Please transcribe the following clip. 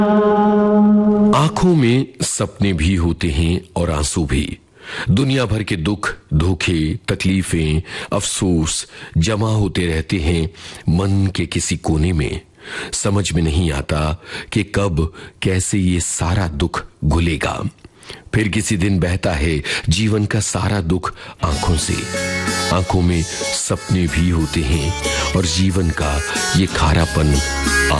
आंखों में सपने भी होते हैं और आंसू भी। दुनिया भर के दुख, धोखे, तकलीफें, अफसोस जमा होते रहते हैं मन के किसी कोने में। समझ में नहीं आता कि कब कैसे ये सारा दुख घुलेगा। फिर किसी दिन बहता है जीवन का सारा दुख आंखों से। आंखों में सपने भी होते हैं और जीवन का ये खारापन